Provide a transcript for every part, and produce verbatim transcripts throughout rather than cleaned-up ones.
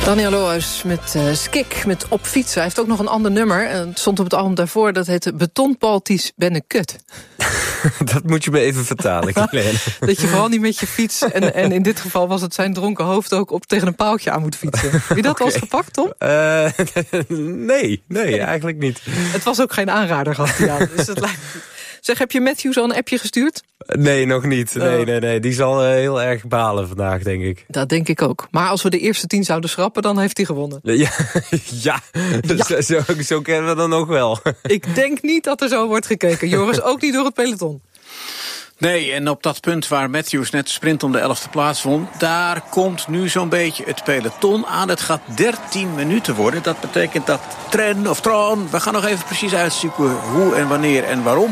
Daniel Lohuis met uh, Skik, met Op Fietsen. Hij heeft ook nog een ander nummer. Het stond op het album daarvoor, dat heette Betonpalties ben ik kut. Dat moet je me even vertalen. Dat je vooral niet met je fiets... En, en in dit geval was het zijn dronken hoofd ook op tegen een paaltje aan moet fietsen. Heb je dat wel eens gepakt, Tom? Uh, nee, nee, eigenlijk niet. Het was ook geen aanrader, gaf hij aan. Dus het lijkt... Zeg, heb je Matthews al een appje gestuurd? Nee, nog niet. Nee, oh. nee, nee. Die zal uh, heel erg balen vandaag, denk ik. Dat denk ik ook. Maar als we de eerste tien zouden schrappen, dan heeft hij gewonnen. Ja, ja. ja. Zo, zo, zo kennen we dan ook wel. Ik denk niet dat er zo wordt gekeken. Joris, ook niet door het peloton. Nee, en op dat punt waar Matthews net de sprint om de elfde plaats won... daar komt nu zo'n beetje het peloton aan. Het gaat dertien minuten worden. Dat betekent dat Tren of Tron... we gaan nog even precies uitzoeken hoe en wanneer en waarom...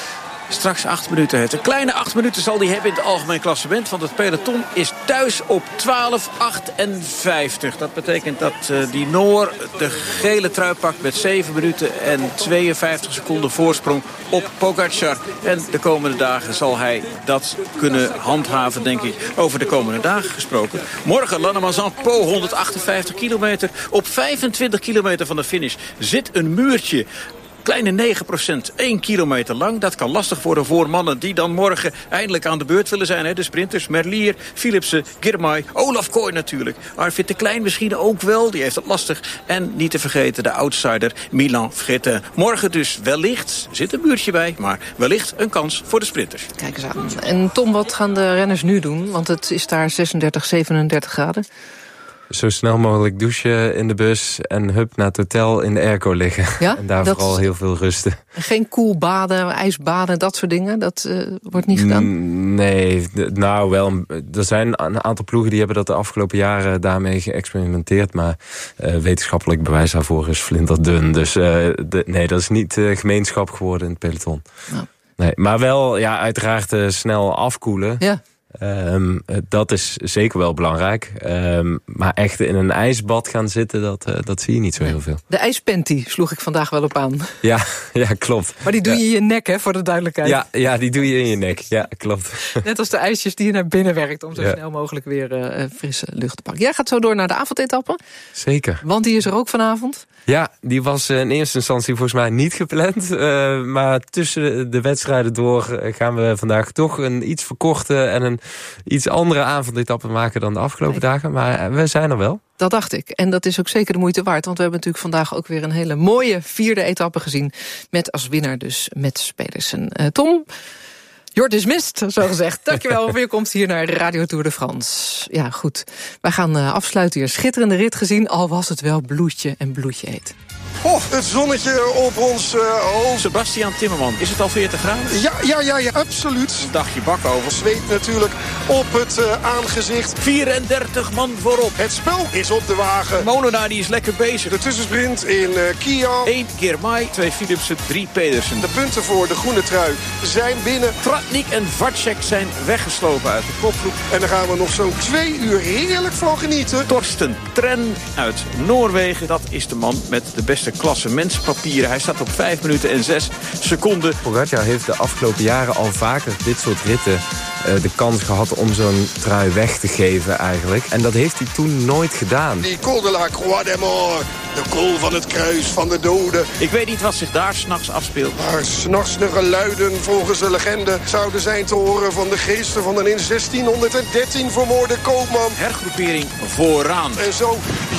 Straks acht minuten heeft. Een kleine acht minuten zal hij hebben in het algemeen klassement. Want het peloton is thuis op twaalf achtenvijftig. Dat betekent dat uh, die Noor de gele trui pakt met zeven minuten en tweeënvijftig seconden voorsprong op Pogacar. En de komende dagen zal hij dat kunnen handhaven, denk ik. Over de komende dagen gesproken. Morgen Lannemezan-Po, honderdachtenvijftig kilometer. Op vijfentwintig kilometer van de finish zit een muurtje. Kleine negen procent, één kilometer lang. Dat kan lastig worden voor mannen die dan morgen eindelijk aan de beurt willen zijn. Hè? De sprinters, Merlier, Philipsen, Girmay, Olaf Kooi natuurlijk. Arvid de Klein misschien ook wel, die heeft het lastig. En niet te vergeten de outsider Milan Vretin. Morgen dus wellicht, er zit een muurtje bij, maar wellicht een kans voor de sprinters. Kijk eens aan. En Tom, wat gaan de renners nu doen? Want het is daar zesendertig, zevenendertig graden. Zo snel mogelijk douchen in de bus en hup naar het hotel in de airco liggen. Ja, en daar vooral heel veel rusten. Geen koel baden, ijsbaden, dat soort dingen, dat uh, wordt niet gedaan? Nee, nou wel. Er zijn een aantal ploegen die hebben dat de afgelopen jaren daarmee geëxperimenteerd. Maar uh, wetenschappelijk bewijs daarvoor is flinterdun. Dus uh, de, nee, dat is niet uh, gemeenschap geworden in het peloton. Nou. Nee, maar wel ja, uiteraard uh, snel afkoelen. Ja. Um, dat is zeker wel belangrijk. Um, maar echt in een ijsbad gaan zitten, dat, uh, dat zie je niet zo heel veel. De ijspanty sloeg ik vandaag wel op aan. Ja, ja klopt. Maar die doe je ja. in je nek, hè, voor de duidelijkheid. Ja, ja, die doe je in je nek. Ja, klopt. Net als de ijsjes die je naar binnen werkt... om zo ja. snel mogelijk weer uh, frisse lucht te pakken. Jij gaat zo door naar de avondetappe. Zeker. Want die is er ook vanavond. Ja, die was in eerste instantie volgens mij niet gepland. Uh, maar tussen de wedstrijden door gaan we vandaag toch een iets verkorte... en een iets andere avondetappe maken dan de afgelopen Kijk. dagen. Maar we zijn er wel. Dat dacht ik. En dat is ook zeker de moeite waard. Want we hebben natuurlijk vandaag ook weer een hele mooie vierde etappe gezien. Met als winnaar dus Mats Pedersen. Uh, Tom, you're dismissed, zo gezegd. Dankjewel voor je komst hier naar Radio Tour de France. Ja, goed. Wij gaan uh, afsluiten hier. Schitterende rit gezien, al was het wel bloedje en bloedje heet. Oh, het zonnetje op ons uh, hoofd. Sebastian Timmerman, is het al veertig graden? Ja, ja, ja, ja, absoluut. Een dagje bak over. Zweet natuurlijk op het uh, aangezicht. vierendertig man voorop. Het spel is op de wagen. Molenaar die is lekker bezig. De tussensprint in uh, Kian. Eén Girmay, twee Philipsen, drie Pedersen. De punten voor de groene trui zijn binnen. Tratnik en Vacek zijn weggeslopen uit de kopgroep. En daar gaan we nog zo'n twee uur heerlijk van genieten. Torsten Tren uit Noorwegen. Dat is de man met de beste klassementspapieren. Hij staat op vijf minuten en zes seconden. Pogacar heeft de afgelopen jaren al vaker dit soort ritten uh, de kans gehad om zo'n trui weg te geven eigenlijk. En dat heeft hij toen nooit gedaan. Die Col de la Croix des Morts. De col van het kruis van de doden. Ik weet niet wat zich daar s'nachts afspeelt. Maar s'nachts de geluiden volgens de legende zouden zijn te horen van de geesten van een in zestienhonderddertien vermoorde koopman. Hergroepering vooraan. En zo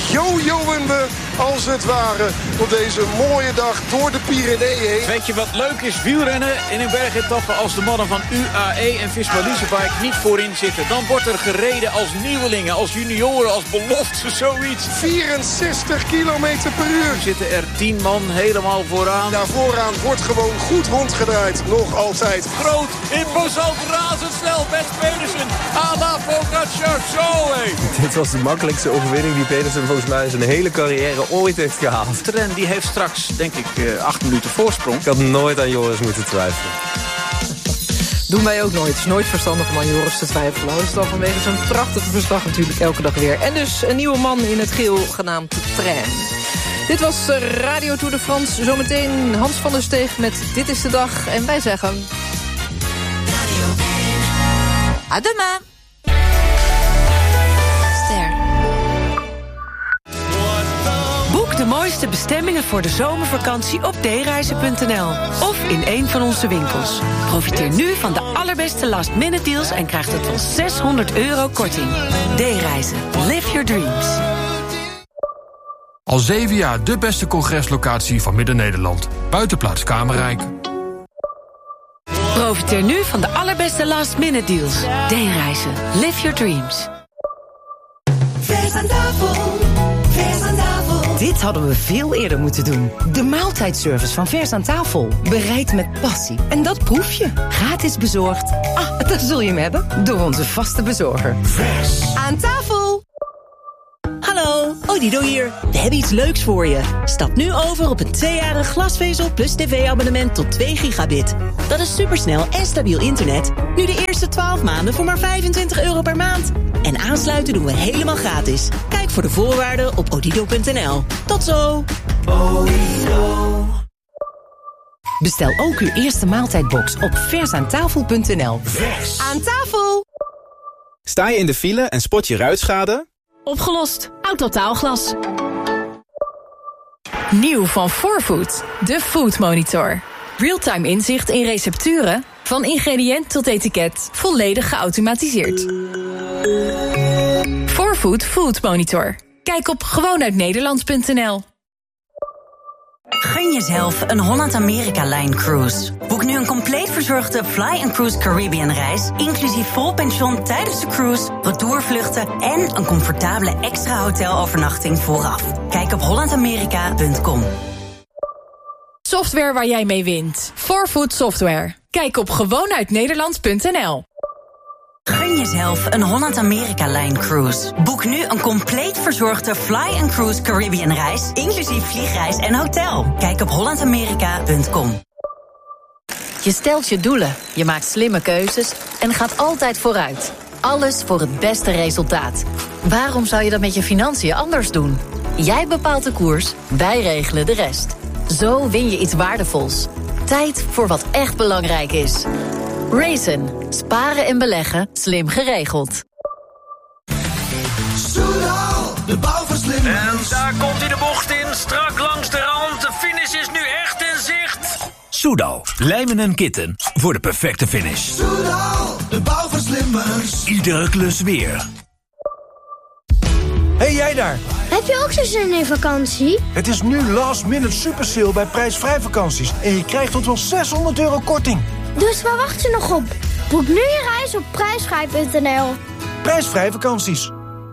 jojoen we als het ware op deze mooie dag door de Pyreneeën heen. Weet je wat leuk is? Wielrennen in een bergetappe als de mannen van U A E en Visma Leasebike niet voorin zitten. Dan wordt er gereden als nieuwelingen, als junioren, als belofte, zoiets. vierenzestig kilometer per uur. Nu zitten er tien man helemaal vooraan. Daar vooraan wordt gewoon goed rondgedraaid. Nog altijd. Groot, imposant, razendsnel. Mats Pedersen, à la Pogacar. Zo, hé. Dit was de makkelijkste overwinning die Pedersen volgens mij in zijn hele carrière ooit heeft gehaald. Tren die heeft straks, denk ik, uh, acht minuten voorsprong. Ik had nooit aan Joris moeten twijfelen. Doen wij ook nooit. Het is nooit verstandig om aan Joris te twijfelen. Dat is dan vanwege zo'n prachtige verslag natuurlijk elke dag weer. En dus een nieuwe man in het geel genaamd Tren. Dit was Radio Tour de France. Zometeen Hans van der Steeg met Dit is de Dag. En wij zeggen... À demain! Ster. Boek de mooiste bestemmingen voor de zomervakantie op d reizen punt n l of in een van onze winkels. Profiteer nu van de allerbeste last-minute deals en krijg tot wel zeshonderd euro korting. D-reizen. Live your dreams. Al zeven jaar de beste congreslocatie van Midden-Nederland. Buitenplaats Kamerrijk. Profiteer nu van de allerbeste last-minute deals. D-reizen. Live your dreams. Vers aan tafel. Vers aan tafel. Dit hadden we veel eerder moeten doen. De maaltijdservice van Vers aan tafel. Bereid met passie. En dat proef je. Gratis bezorgd. Ah, daar zul je hem hebben. Door onze vaste bezorger. Vers aan tafel. Hallo, Odido hier. We hebben iets leuks voor je. Stap nu over op een tweejarig glasvezel plus tv-abonnement tot twee gigabit. Dat is supersnel en stabiel internet. Nu de eerste twaalf maanden voor maar vijfentwintig euro per maand. En aansluiten doen we helemaal gratis. Kijk voor de voorwaarden op odido punt n l. Tot zo. Odido. Bestel ook uw eerste maaltijdbox op versaantafel punt n l. Vers aan tafel. Sta je in de file en spot je ruitschade? Opgelost. Autotaalglas. Nieuw van Fourfood. De Food Monitor. Realtime inzicht in recepturen. Van ingrediënt tot etiket. Volledig geautomatiseerd. Fourfood Food Monitor. Kijk op gewoon uit nederland punt n l. Gun jezelf een Holland-Amerika-lijn-cruise. Boek nu een compleet verzorgde Fly and Cruise Caribbean-reis... inclusief vol pension tijdens de cruise, retourvluchten... en een comfortabele extra hotelovernachting vooraf. Kijk op holland amerika punt com. Software waar jij mee wint. Fourfood Software. Kijk op gewoon uit nederland punt n l. Gun jezelf een Holland-Amerika-lijn-cruise. Boek nu een compleet verzorgde Fly and Cruise Caribbean-reis... inclusief vliegreis en hotel. Kijk op holland amerika punt com. Je stelt je doelen, je maakt slimme keuzes en gaat altijd vooruit. Alles voor het beste resultaat. Waarom zou je dat met je financiën anders doen? Jij bepaalt de koers, wij regelen de rest. Zo win je iets waardevols. Tijd voor wat echt belangrijk is. Raisin. Sparen en beleggen. Slim geregeld. Soudal, de bouwverslimmers. En daar komt hij de bocht in. Strak langs de rand. De finish is nu echt in zicht. Soudal. Lijmen en kitten. Voor de perfecte finish. Soudal, de bouwverslimmers. Iedere klus weer. Hey jij daar! Heb je ook zo zin in vakantie? Het is nu last minute super sale bij prijsvrij vakanties. En je krijgt tot wel zeshonderd euro korting. Dus waar wacht je nog op? Boek nu je reis op prijsvrij punt n l. Prijsvrij vakanties.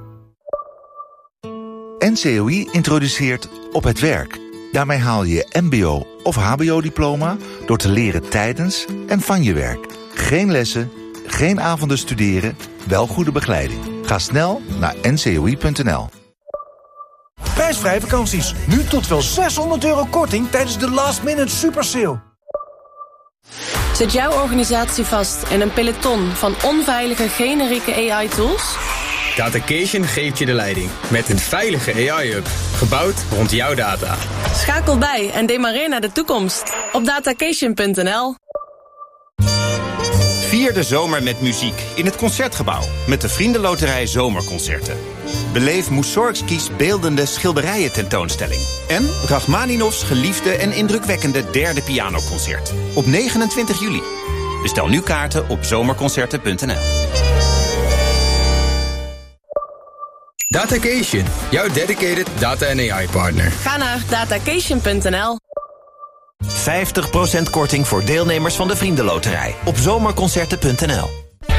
N C O I introduceert Op het Werk. Daarmee haal je je mbo of hbo-diploma... door te leren tijdens en van je werk. Geen lessen, geen avonden studeren, wel goede begeleiding. Ga snel naar n c o i punt n l. Prijsvrij vakanties. Nu tot wel zeshonderd euro korting tijdens de last minute super sale. Zit jouw organisatie vast in een peloton van onveilige generieke A I-tools? Datacation geeft je de leiding met een veilige A I-hub, gebouwd rond jouw data. Schakel bij en demareer naar de toekomst op datacation punt n l. Vier de zomer met muziek in het Concertgebouw met de Vriendenloterij Zomerconcerten. Beleef Mussorgskis beeldende schilderijen tentoonstelling. En Rachmaninovs geliefde en indrukwekkende derde pianoconcert. Op negenentwintig juli. Bestel nu kaarten op zomerconcerten punt n l. Datacation, jouw dedicated data en A I-partner. Ga naar datacation punt n l. vijftig procent korting voor deelnemers van de Vriendenloterij op zomerconcerten punt n l.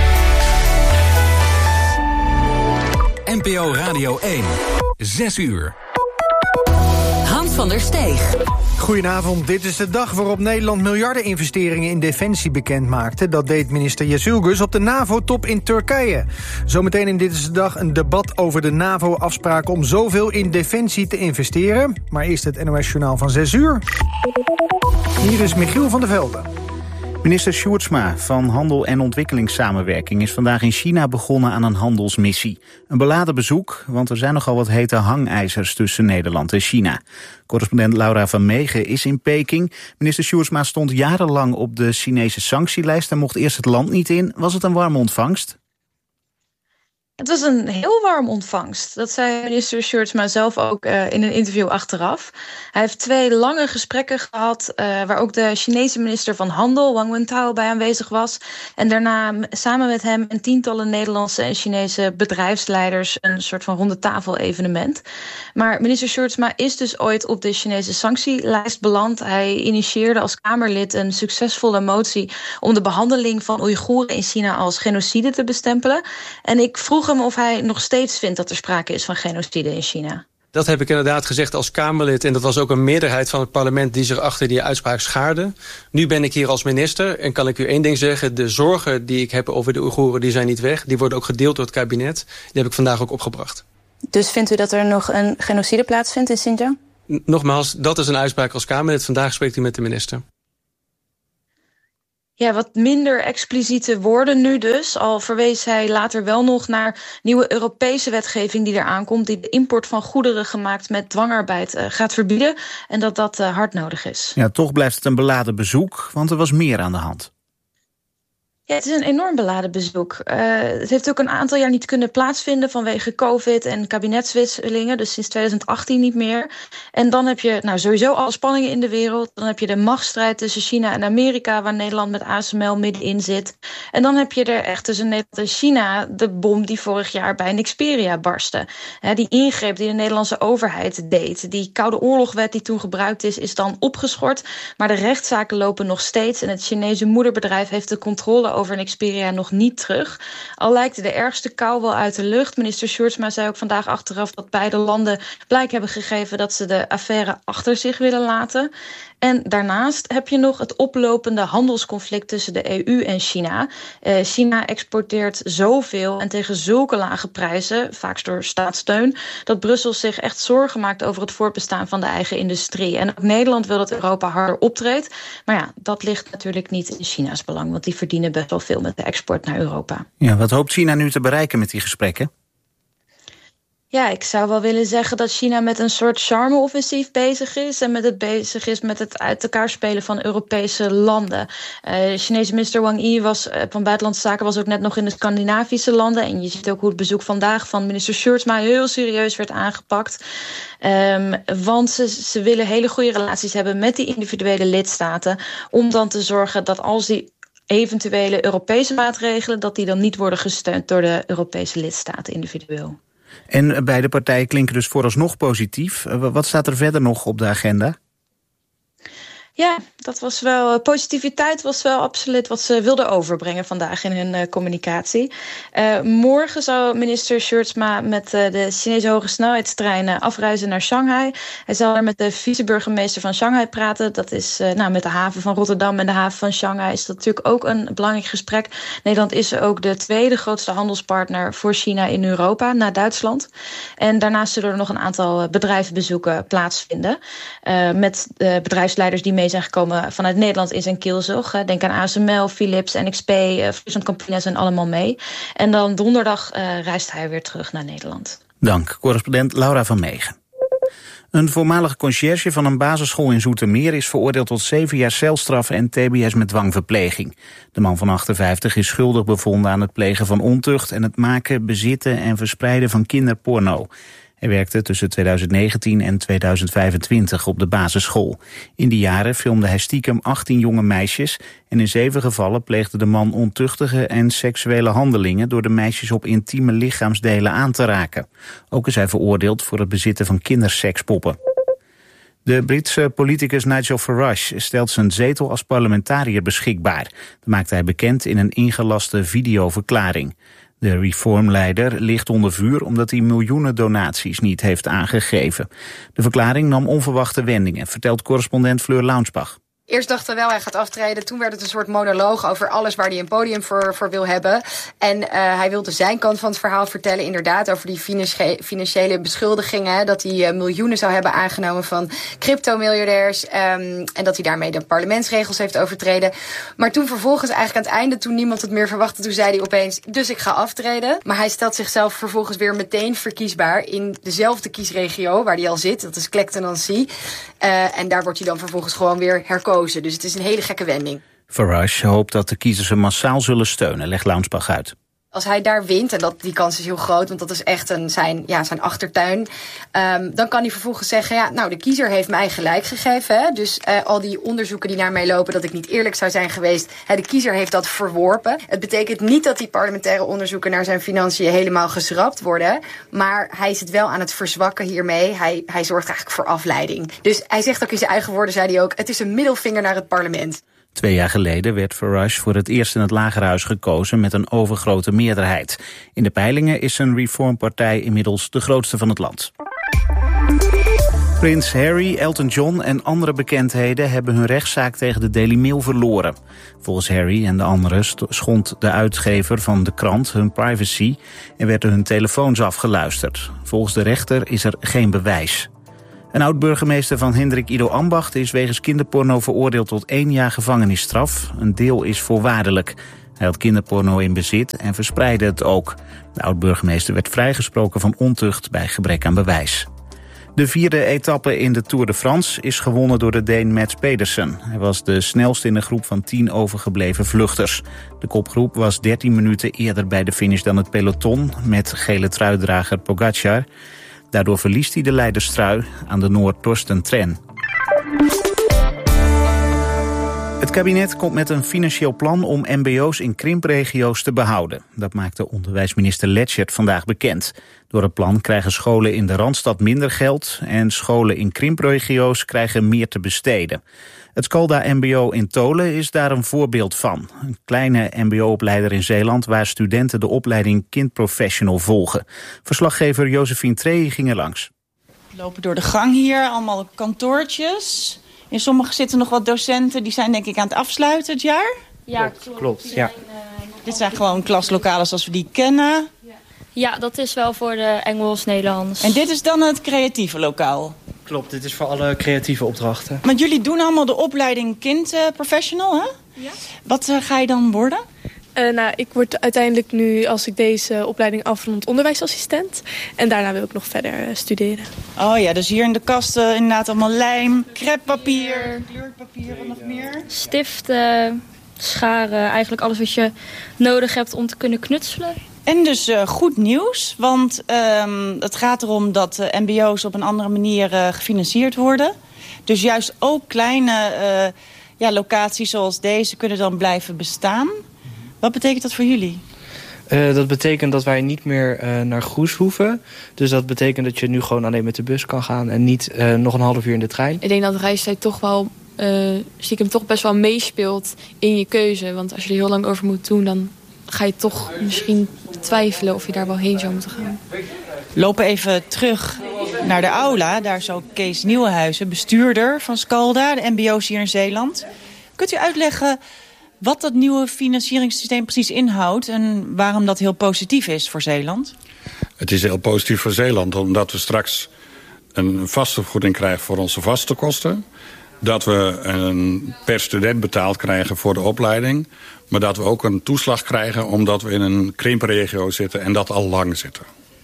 N P O Radio één. Zes uur. Hans van der Steeg. Goedenavond, dit is de dag waarop Nederland miljardeninvesteringen in defensie bekend maakte. Dat deed minister Yazilgus op de NAVO-top in Turkije. Zometeen in Dit is de Dag een debat over de NAVO-afspraken om zoveel in defensie te investeren. Maar eerst het N O S-journaal van zes uur. Hier is Michiel van der Velde. Minister Sjoerdsma van Handel en Ontwikkelingssamenwerking is vandaag in China begonnen aan een handelsmissie. Een beladen bezoek, want er zijn nogal wat hete hangijzers tussen Nederland en China. Correspondent Laura van Meegen is in Peking. Minister Sjoerdsma stond jarenlang op de Chinese sanctielijst en mocht eerst het land niet in. Was het een warme ontvangst? Het was een heel warm ontvangst. Dat zei minister Sjoerdsma zelf ook uh, in een interview achteraf. Hij heeft twee lange gesprekken gehad, uh, waar ook de Chinese minister van Handel, Wang Wentao, bij aanwezig was. En daarna samen met hem en tientallen Nederlandse en Chinese bedrijfsleiders een soort van ronde tafel evenement. Maar minister Sjoerdsma is dus ooit op de Chinese sanctielijst beland. Hij initieerde als Kamerlid een succesvolle motie om de behandeling van Oeigoeren in China als genocide te bestempelen. En ik vroeg hem of hij nog steeds vindt dat er sprake is van genocide in China. Dat heb ik inderdaad gezegd als Kamerlid. En dat was ook een meerderheid van het parlement die zich achter die uitspraak schaarde. Nu ben ik hier als minister en kan ik u één ding zeggen. De zorgen die ik heb over de Oeigoeren, die zijn niet weg. Die worden ook gedeeld door het kabinet. Die heb ik vandaag ook opgebracht. Dus vindt u dat er nog een genocide plaatsvindt in Xinjiang? N- nogmaals, dat is een uitspraak als Kamerlid. Vandaag spreekt u met de minister. Ja, wat minder expliciete woorden nu dus. Al verwees hij later wel nog naar nieuwe Europese wetgeving die er aankomt, die de import van goederen gemaakt met dwangarbeid uh, gaat verbieden. En dat dat uh, hard nodig is. Ja, toch blijft het een beladen bezoek, want er was meer aan de hand. Ja, het is een enorm beladen bezoek. Uh, het heeft ook een aantal jaar niet kunnen plaatsvinden vanwege COVID en kabinetswisselingen. Dus sinds twintig achttien niet meer. En dan heb je nou sowieso alle spanningen in de wereld. Dan heb je de machtsstrijd tussen China en Amerika, waar Nederland met A S M L middenin zit. En dan heb je er echt tussen Nederland en China de bom die vorig jaar bij Nexperia barstte. He, die ingreep die de Nederlandse overheid deed. Die Koude Oorlogwet die toen gebruikt is, is dan opgeschort. Maar de rechtszaken lopen nog steeds. En het Chinese moederbedrijf heeft de controle over Nexperia nog niet terug. Al lijkt de ergste kou wel uit de lucht. Minister Sjoerdsma zei ook vandaag achteraf dat beide landen blijk hebben gegeven dat ze de affaire achter zich willen laten. En daarnaast heb je nog het oplopende handelsconflict tussen de E U en China. Uh, China exporteert zoveel en tegen zulke lage prijzen, vaak door staatssteun, dat Brussel zich echt zorgen maakt over het voortbestaan van de eigen industrie. En ook Nederland wil dat Europa harder optreedt. Maar ja, dat ligt natuurlijk niet in China's belang, want die verdienen best wel veel met de export naar Europa. Ja, wat hoopt China nu te bereiken met die gesprekken? Ja, ik zou wel willen zeggen dat China met een soort charme-offensief bezig is. En met het bezig is met het uit elkaar spelen van Europese landen. Uh, de Chinese minister Wang Yi was, uh, van Buitenlandse Zaken was ook net nog in de Scandinavische landen. En je ziet ook hoe het bezoek vandaag van minister Sjoerdsma heel serieus werd aangepakt. Um, want ze, ze willen hele goede relaties hebben met die individuele lidstaten. Om dan te zorgen dat als die eventuele Europese maatregelen, dat die dan niet worden gesteund door de Europese lidstaten individueel. En beide partijen klinken dus vooralsnog positief. Wat staat er verder nog op de agenda? Ja, dat was wel. Positiviteit was wel absoluut wat ze wilden overbrengen vandaag in hun uh, communicatie. Uh, morgen zou minister Sjoerdsma met uh, de Chinese hoge snelheidstreinen afreizen naar Shanghai. Hij zal er met de viceburgemeester van Shanghai praten. Dat is uh, nou, met de haven van Rotterdam en de haven van Shanghai is dat natuurlijk ook een belangrijk gesprek. Nederland is ook de tweede grootste handelspartner voor China in Europa, na Duitsland. En daarnaast zullen er nog een aantal bedrijvenbezoeken plaatsvinden. Uh, met de bedrijfsleiders die mee zijn gekomen vanuit Nederland in zijn kielzog. Denk aan A S M L, Philips, N X P, Friesland Campina zijn allemaal mee. En dan donderdag uh, reist hij weer terug naar Nederland. Dank, correspondent Laura van Meegen. Een voormalige conciërge van een basisschool in Zoetermeer is veroordeeld tot zeven jaar celstraf en T B S met dwangverpleging. De man van achtenvijftig is schuldig bevonden aan het plegen van ontucht en het maken, bezitten en verspreiden van kinderporno. Hij werkte tussen twintig negentien en twintig vijfentwintig op de basisschool. In die jaren filmde hij stiekem achttien jonge meisjes en in zeven gevallen pleegde de man ontuchtige en seksuele handelingen door de meisjes op intieme lichaamsdelen aan te raken. Ook is hij veroordeeld voor het bezitten van kindersekspoppen. De Britse politicus Nigel Farage stelt zijn zetel als parlementariër beschikbaar. Dat maakte hij bekend in een ingelaste videoverklaring. De reformleider ligt onder vuur omdat hij miljoenen donaties niet heeft aangegeven. De verklaring nam onverwachte wendingen, vertelt correspondent Fleur Launsbach. Eerst dachten we wel, hij gaat aftreden. Toen werd het een soort monoloog over alles waar hij een podium voor, voor wil hebben. En uh, hij wilde zijn kant van het verhaal vertellen. Inderdaad, over die financie- financiële beschuldigingen. Hè, dat hij uh, miljoenen zou hebben aangenomen van cryptomiljardairs. Um, en dat hij daarmee de parlementsregels heeft overtreden. Maar toen vervolgens, eigenlijk aan het einde, toen niemand het meer verwachtte, toen zei hij opeens, dus ik ga aftreden. Maar hij stelt zichzelf vervolgens weer meteen verkiesbaar in dezelfde kiesregio waar hij al zit. Dat is Clacton-on-Sea. Uh, en daar wordt hij dan vervolgens gewoon weer herkozen. Dus het is een hele gekke wending. Farage hoopt dat de kiezers hem massaal zullen steunen, legt Launsbach uit. Als hij daar wint, en dat, die kans is heel groot, want dat is echt een, zijn, ja, zijn achtertuin. Um, dan kan hij vervolgens zeggen, ja, nou, de kiezer heeft mij gelijk gegeven. Hè? Dus uh, al die onderzoeken die naar mij lopen, dat ik niet eerlijk zou zijn geweest. Hè, de kiezer heeft dat verworpen. Het betekent niet dat die parlementaire onderzoeken naar zijn financiën helemaal geschrapt worden. Maar hij is het wel aan het verzwakken hiermee. Hij, hij zorgt eigenlijk voor afleiding. Dus hij zegt ook in zijn eigen woorden, zei hij ook, het is een middelvinger naar het parlement. Twee jaar geleden werd Farage voor het eerst in het Lagerhuis gekozen met een overgrote meerderheid. In de peilingen is zijn Reform-partij inmiddels de grootste van het land. Prins Harry, Elton John en andere bekendheden hebben hun rechtszaak tegen de Daily Mail verloren. Volgens Harry en de anderen schond de uitgever van de krant hun privacy en werden hun telefoons afgeluisterd. Volgens de rechter is er geen bewijs. Een oud-burgemeester van Hendrik Ido Ambacht is wegens kinderporno veroordeeld tot één jaar gevangenisstraf. Een deel is voorwaardelijk. Hij had kinderporno in bezit en verspreidde het ook. De oud-burgemeester werd vrijgesproken van ontucht bij gebrek aan bewijs. De vierde etappe in de Tour de France is gewonnen door de Deen Mats Pedersen. Hij was de snelste in een groep van tien overgebleven vluchters. De kopgroep was dertien minuten eerder bij de finish dan het peloton met gele truidrager Pogacar. Daardoor verliest hij de leiderstrui aan de Noor Torsten Tren. Het kabinet komt met een financieel plan om mbo's in krimpregio's te behouden. Dat maakte onderwijsminister Letchert vandaag bekend. Door het plan krijgen scholen in de Randstad minder geld en scholen in krimpregio's krijgen meer te besteden. Het Skalda mbo in Tolen is daar een voorbeeld van. Een kleine mbo-opleider in Zeeland waar studenten de opleiding kindprofessional volgen. Verslaggever Josephine Trey ging er langs. We lopen door de gang hier, allemaal kantoortjes. In sommige zitten nog wat docenten, die zijn denk ik aan het afsluiten het jaar. Ja, klopt. klopt ja. Dit zijn gewoon klaslokalen zoals we die kennen. Ja, dat is wel voor de Engels, Nederlands. En dit is dan het creatieve lokaal? Klopt, dit is voor alle creatieve opdrachten. Want jullie doen allemaal de opleiding kindprofessional, hè? Ja. Wat uh, ga je dan worden? Uh, nou, ik word uiteindelijk nu, als ik deze opleiding afrond, onderwijsassistent. En daarna wil ik nog verder uh, studeren. Oh ja, dus hier in de kast uh, inderdaad allemaal lijm, crêpepapier, kleurpapier, wat nog meer? Stiften, scharen, eigenlijk alles wat je nodig hebt om te kunnen knutselen. En dus uh, goed nieuws, want um, het gaat erom dat uh, mbo's op een andere manier uh, gefinancierd worden. Dus juist ook kleine uh, ja, locaties zoals deze kunnen dan blijven bestaan. Wat betekent dat voor jullie? Uh, dat betekent dat wij niet meer uh, naar Goes hoeven. Dus dat betekent dat je nu gewoon alleen met de bus kan gaan en niet uh, nog een half uur in de trein. Ik denk dat de reistijd toch wel uh, stiekem toch best wel meespeelt in je keuze. Want als je er heel lang over moet doen, dan ga je toch misschien twijfelen of je daar wel heen zou moeten gaan. Lopen even terug naar de aula. Daar is ook Kees Nieuwenhuizen, bestuurder van Skalda, de mbo's hier in Zeeland. Kunt u uitleggen wat dat nieuwe financieringssysteem precies inhoudt en waarom dat heel positief is voor Zeeland? Het is heel positief voor Zeeland, omdat we straks een vaste vergoeding krijgen voor onze vaste kosten. Dat we een per student betaald krijgen voor de opleiding. Maar dat we ook een toeslag krijgen omdat we in een krimpregio zitten en dat al lang zitten.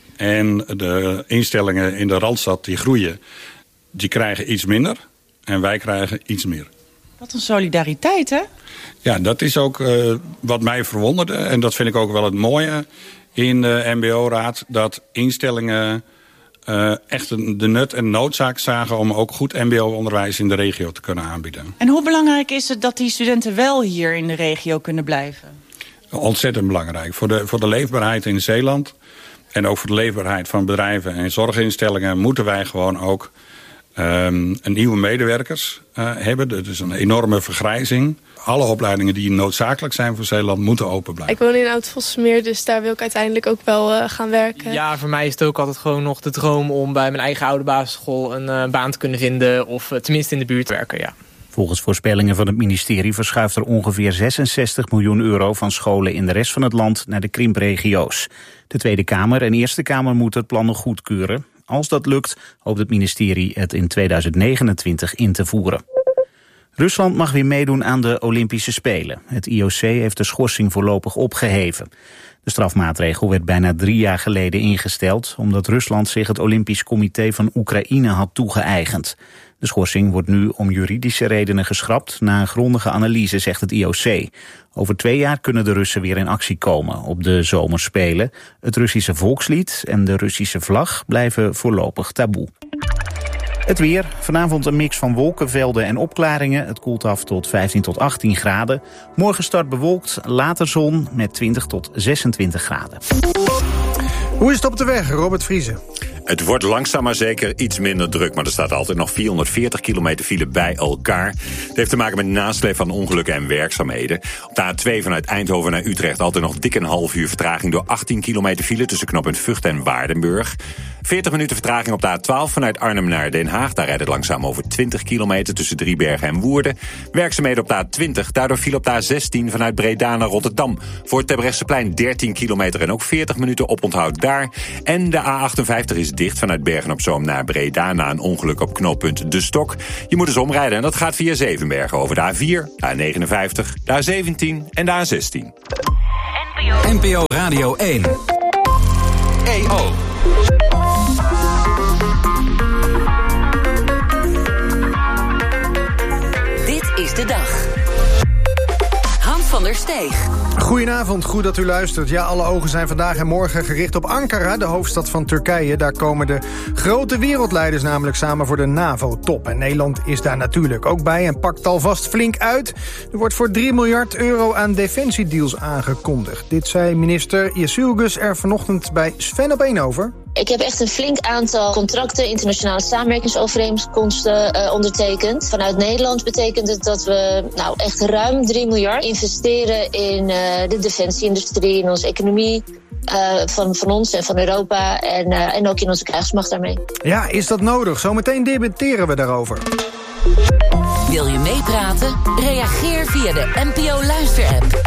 En de instellingen in de Randstad die groeien, die krijgen iets minder en wij krijgen iets meer. Wat een solidariteit, hè? Ja, dat is ook uh, wat mij verwonderde. En dat vind ik ook wel het mooie in de mbo-raad. Dat instellingen uh, echt de nut en noodzaak zagen om ook goed mbo-onderwijs in de regio te kunnen aanbieden. En hoe belangrijk is het dat die studenten wel hier in de regio kunnen blijven? Ontzettend belangrijk. Voor de, voor de leefbaarheid in Zeeland en ook voor de leefbaarheid van bedrijven en zorginstellingen moeten wij gewoon ook Um, een nieuwe medewerkers uh, hebben. Dat is een enorme vergrijzing. Alle opleidingen die noodzakelijk zijn voor Zeeland moeten open blijven. Ik woon in Oud-Vossemeer, dus daar wil ik uiteindelijk ook wel uh, gaan werken. Ja, voor mij is het ook altijd gewoon nog de droom om bij mijn eigen oude basisschool een uh, baan te kunnen vinden of uh, tenminste in de buurt te werken, ja. Volgens voorspellingen van het ministerie verschuift er ongeveer zesenzestig miljoen euro van scholen in de rest van het land naar de krimpregio's. De Tweede Kamer en Eerste Kamer moeten het plan nog goedkeuren. Als dat lukt, hoopt het ministerie het in tweeduizend negenentwintig in te voeren. Rusland mag weer meedoen aan de Olympische Spelen. Het I O C heeft de schorsing voorlopig opgeheven. De strafmaatregel werd bijna drie jaar geleden ingesteld, omdat Rusland zich het Olympisch Comité van Oekraïne had toegeëigend. De schorsing wordt nu om juridische redenen geschrapt na een grondige analyse, zegt het I O C. Over twee jaar kunnen de Russen weer in actie komen op de zomerspelen. Het Russische volkslied en de Russische vlag blijven voorlopig taboe. Het weer. Vanavond een mix van wolkenvelden en opklaringen. Het koelt af tot vijftien tot achttien graden. Morgen start bewolkt, later zon met twintig tot zesentwintig graden. Hoe is het op de weg, Robert Vriesen? Het wordt langzaam maar zeker iets minder druk, maar er staat altijd nog vierhonderdveertig kilometer file bij elkaar. Het heeft te maken met nasleep van ongelukken en werkzaamheden. Op de A twee vanuit Eindhoven naar Utrecht altijd nog dik een half uur vertraging door achttien kilometer file tussen knooppunt Vught en Waardenburg. veertig minuten vertraging op de A twaalf vanuit Arnhem naar Den Haag. Daar rijdt het langzaam over twintig kilometer tussen Driebergen en Woerden. Werkzaamheden op de A twintig, daardoor file op de A zestien vanuit Breda naar Rotterdam. Voor het Terbrechtseplein dertien kilometer en ook veertig minuten oponthoud daar. En de A achtenvijftig is dicht vanuit Bergen-op-Zoom naar Breda na een ongeluk op knooppunt De Stok. Je moet dus omrijden en dat gaat via Zevenbergen over de A vier, de A negenenvijftig, de A zeventien en de A zestien. N P O Radio één. E O. Dit is de dag. Hans van der Steeg. Goedenavond, goed dat u luistert. Ja, alle ogen zijn vandaag en morgen gericht op Ankara, de hoofdstad van Turkije. Daar komen de grote wereldleiders namelijk samen voor de NAVO-top. En Nederland is daar natuurlijk ook bij en pakt alvast flink uit. Er wordt voor drie miljard euro aan defensiedeals aangekondigd. Dit zei minister Yeşilgöz er vanochtend bij Sven op één over. Ik heb echt een flink aantal contracten, internationale samenwerkingsovereenkomsten uh, ondertekend. Vanuit Nederland betekent het dat we nou echt ruim drie miljard investeren in uh, de defensieindustrie, in onze economie. Uh, van, van ons en van Europa en, uh, en ook in onze krijgsmacht daarmee. Ja, is dat nodig? Zometeen debatteren we daarover. Wil je meepraten? Reageer via de N P O Luister-app.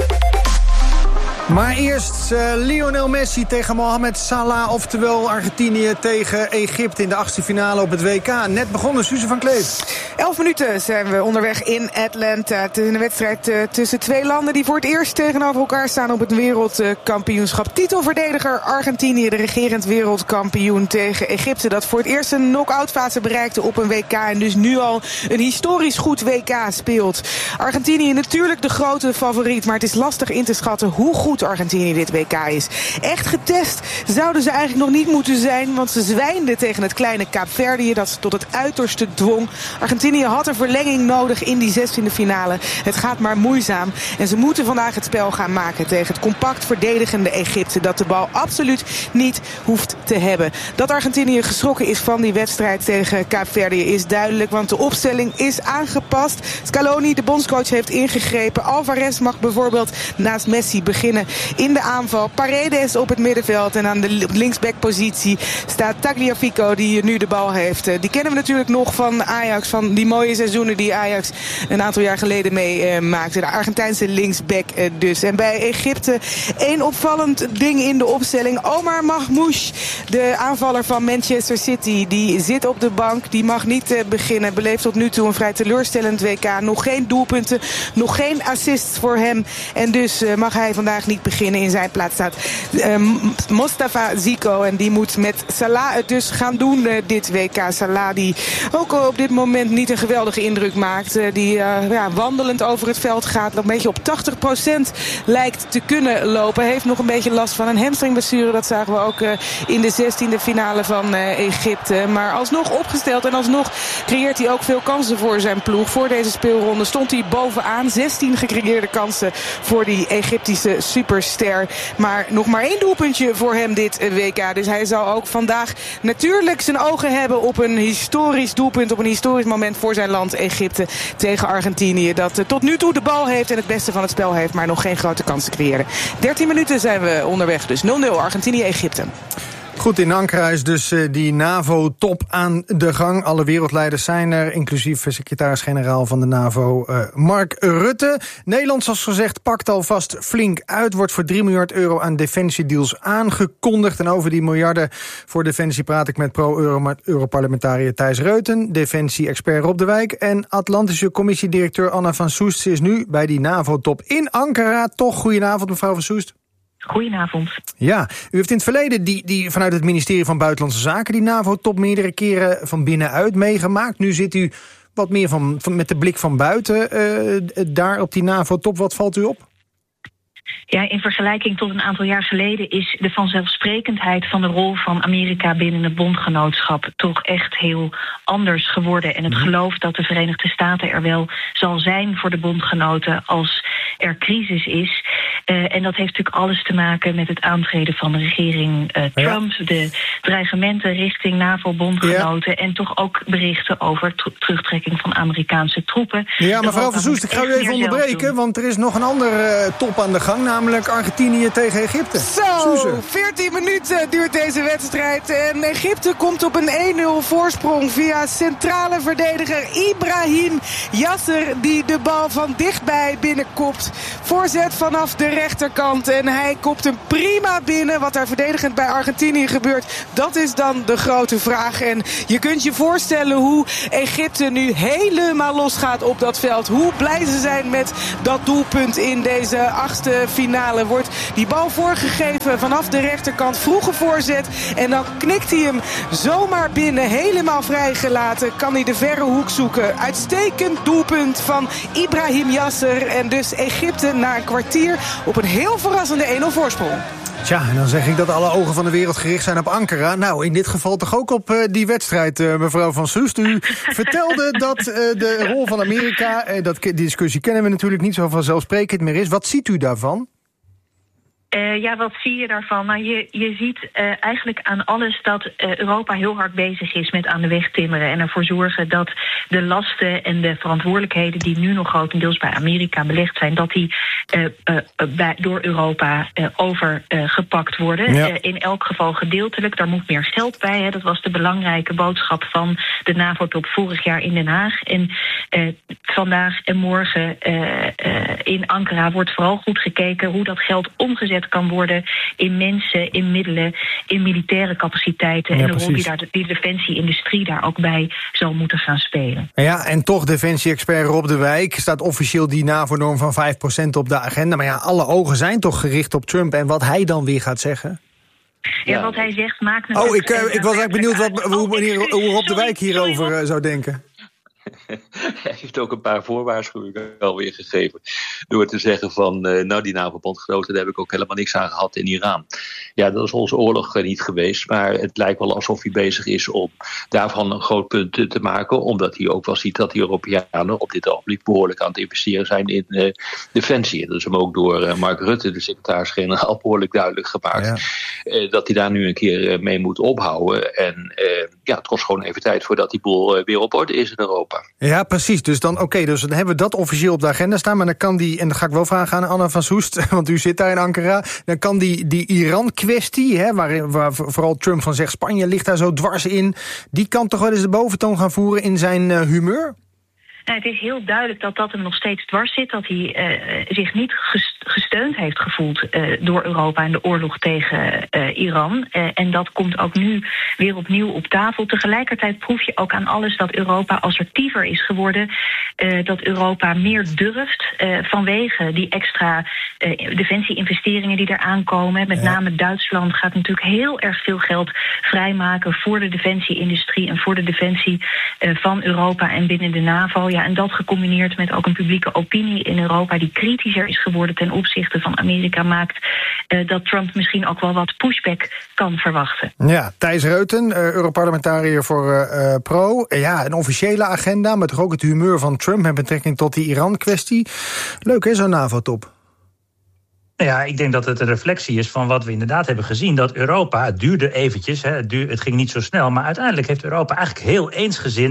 Maar eerst uh, Lionel Messi tegen Mohamed Salah, oftewel Argentinië tegen Egypte in de achtste finale op het W K. Net begonnen, Suze van Kleef. Elf minuten zijn we onderweg in Atlanta. Het is een wedstrijd uh, tussen twee landen die voor het eerst tegenover elkaar staan op het wereldkampioenschap. Titelverdediger Argentinië, de regerend wereldkampioen, tegen Egypte, dat voor het eerst een knock-out fase bereikte op een W K en dus nu al een historisch goed W K speelt. Argentinië natuurlijk de grote favoriet, maar het is lastig in te schatten hoe goed Argentinië dit W K is. Echt getest zouden ze eigenlijk nog niet moeten zijn, want ze zwijnden tegen het kleine Kaapverdië dat ze tot het uiterste dwong. Argentinië had een verlenging nodig in die zestiende finale. Het gaat maar moeizaam en ze moeten vandaag het spel gaan maken tegen het compact verdedigende Egypte dat de bal absoluut niet hoeft te hebben. Dat Argentinië geschrokken is van die wedstrijd tegen Kaapverdië is duidelijk, want de opstelling is aangepast. Scaloni, de bondscoach, heeft ingegrepen. Alvarez mag bijvoorbeeld naast Messi beginnen in de aanval. Paredes op het middenveld en aan de linksbackpositie staat Tagliafico die nu de bal heeft. Die kennen we natuurlijk nog van Ajax, van die mooie seizoenen die Ajax een aantal jaar geleden meemaakte. De Argentijnse linksback dus. En bij Egypte één opvallend ding in de opstelling. Omar Mahmoud, de aanvaller van Manchester City, die zit op de bank. Die mag niet beginnen. Beleeft tot nu toe een vrij teleurstellend W K. Nog geen doelpunten, nog geen assists voor hem. En dus mag hij vandaag niet beginnen. In zijn plaats staat uh, Mostafa Zico en die moet met Salah het dus gaan doen uh, dit W K. Salah die ook uh, op dit moment niet een geweldige indruk maakt. Uh, die uh, ja, wandelend over het veld gaat. Nog een beetje op tachtig procent lijkt te kunnen lopen. Heeft nog een beetje last van een hamstringblessure. Dat zagen we ook uh, in de zestiende finale van uh, Egypte. Maar alsnog opgesteld en alsnog creëert hij ook veel kansen voor zijn ploeg. Voor deze speelronde stond hij bovenaan. zestien gecreëerde kansen voor die Egyptische superster. Maar nog maar één doelpuntje voor hem dit W K. Dus hij zal ook vandaag natuurlijk zijn ogen hebben op een historisch doelpunt, op een historisch moment voor zijn land Egypte tegen Argentinië. Dat uh, tot nu toe de bal heeft en het beste van het spel heeft, maar nog geen grote kansen creëren. dertien minuten zijn we onderweg, dus nul nul Argentinië-Egypte. Goed, in Ankara is dus uh, die NAVO-top aan de gang. Alle wereldleiders zijn er, inclusief secretaris-generaal van de NAVO, uh, Mark Rutte. Nederland, zoals gezegd, pakt alvast flink uit. Wordt voor drie miljard euro aan defensiedeals aangekondigd. En over die miljarden voor defensie praat ik met pro-Europarlementariër Thijs Reuten, defensie-expert Rob de Wijk en Atlantische Commissiedirecteur Anna van Soest. Ze is nu bij die NAVO-top in Ankara. Toch, goedenavond mevrouw van Soest. Goedenavond. Ja, u heeft in het verleden die, die vanuit het ministerie van Buitenlandse Zaken die NAVO-top meerdere keren van binnenuit meegemaakt. Nu zit u wat meer van, van met de blik van buiten uh, daar op die NAVO-top. Wat valt u op? Ja, in vergelijking tot een aantal jaar geleden is de vanzelfsprekendheid van de rol van Amerika binnen het bondgenootschap toch echt heel anders geworden. En het geloof dat de Verenigde Staten er wel zal zijn voor de bondgenoten als er crisis is. Uh, en dat heeft natuurlijk alles te maken met het aantreden van de regering uh, Trump, ja. de dreigementen richting NAVO-bondgenoten ja. en toch ook berichten over t- terugtrekking van Amerikaanse troepen. Ja, mevrouw van Soest, ik ga u even onderbreken, want er is nog een andere uh, top aan de gang, namelijk Argentinië tegen Egypte. Zo, veertien minuten duurt deze wedstrijd en Egypte komt op een één nul voorsprong via centrale verdediger Ibrahim Yasser, die de bal van dichtbij binnenkopt. Voorzet vanaf de rechterkant en hij kopt hem prima binnen. Wat daar verdedigend bij Argentinië gebeurt, dat is dan de grote vraag. En je kunt je voorstellen hoe Egypte nu helemaal losgaat op dat veld. Hoe blij ze zijn met dat doelpunt in deze achtste finale. Wordt die bal voorgegeven vanaf de rechterkant, vroege voorzet en dan knikt hij hem zomaar binnen, helemaal vrijgelaten. Kan hij de verre hoek zoeken. Uitstekend doelpunt van Ibrahim Yasser en dus Egypte na een kwartier op een heel verrassende één nul voorsprong. Tja, en dan zeg ik dat alle ogen van de wereld gericht zijn op Ankara. Nou, in dit geval toch ook op uh, die wedstrijd, uh, mevrouw van Soest. U vertelde dat uh, de rol van Amerika, uh, dat, die discussie kennen we natuurlijk niet zo vanzelfsprekend meer is. Wat ziet u daarvan? Uh, ja, wat zie je daarvan? Nou, je, je ziet uh, eigenlijk aan alles dat uh, Europa heel hard bezig is met aan de weg timmeren en ervoor zorgen dat de lasten en de verantwoordelijkheden die nu nog grotendeels bij Amerika belegd zijn, dat die uh, uh, bij, door Europa uh, overgepakt uh, worden. Ja. Uh, in elk geval gedeeltelijk. Daar moet meer geld bij. Hè. Dat was de belangrijke boodschap van de NAVO-top vorig jaar in Den Haag. En uh, vandaag en morgen uh, uh, in Ankara wordt vooral goed gekeken hoe dat geld omgezet kan worden in mensen, in middelen, in militaire capaciteiten. Ja, en de rol die, daar, die de defensie-industrie daar ook bij zal moeten gaan spelen. Ja, en toch defensie-expert Rob de Wijk, staat officieel die NAVO-norm van vijf procent op de agenda. Maar ja, alle ogen zijn toch gericht op Trump en wat hij dan weer gaat zeggen? Ja, ja wat hij zegt maakt natuurlijk... Oh, ik, uh, ik was eigenlijk benieuwd wat, hoe, hoe, hoe Rob de Wijk hierover uh, zou denken. Hij heeft ook een paar voorwaarschuwingen alweer gegeven. Door te zeggen van, uh, nou die NAVO-bondgenoten, daar heb ik ook helemaal niks aan gehad in Iran. Ja, dat is onze oorlog uh, niet geweest. Maar het lijkt wel alsof hij bezig is om daarvan een groot punt uh, te maken. Omdat hij ook wel ziet dat de Europeanen op dit ogenblik behoorlijk aan het investeren zijn in uh, defensie. En dat is hem ook door uh, Mark Rutte, de secretaris-generaal, behoorlijk duidelijk gemaakt. Ja. Uh, dat hij daar nu een keer uh, mee moet ophouden. En uh, ja, het kost gewoon even tijd voordat die boel uh, weer op orde is in Europa. Ja, precies. Dus dan, oké, okay, dus dan hebben we dat officieel op de agenda staan. Maar dan kan die, en dan ga ik wel vragen aan Anna van Soest, want u zit daar in Ankara. Dan kan die, die Iran-kwestie, hè, waar, waar vooral Trump van zegt, Spanje ligt daar zo dwars in, die kan toch wel eens de boventoon gaan voeren in zijn uh, humeur? Nou, het is heel duidelijk dat dat hem nog steeds dwars zit. Dat hij uh, zich niet gesteund heeft gevoeld uh, door Europa in de oorlog tegen uh, Iran. Uh, en dat komt ook nu weer opnieuw op tafel. Tegelijkertijd proef je ook aan alles dat Europa assertiever is geworden. Uh, dat Europa meer durft uh, vanwege die extra uh, defensie-investeringen die er aankomen. Met ja. name Duitsland gaat natuurlijk heel erg veel geld vrijmaken voor de defensie-industrie en voor de defensie uh, van Europa en binnen de NAVO. Ja, en dat gecombineerd met ook een publieke opinie in Europa die kritischer is geworden ten opzichte van Amerika, maakt uh, dat Trump misschien ook wel wat pushback kan verwachten. Ja, Thijs Reuten, uh, Europarlementariër voor uh, Pro. Ja, een officiële agenda, maar toch ook het humeur van Trump met betrekking tot die Iran-kwestie. Leuk hè, zo'n NAVO-top. Ja, ik denk dat het een reflectie is van wat we inderdaad hebben gezien. Dat Europa, het duurde eventjes, hè, het, duur, het ging niet zo snel, maar uiteindelijk heeft Europa eigenlijk heel eensgezind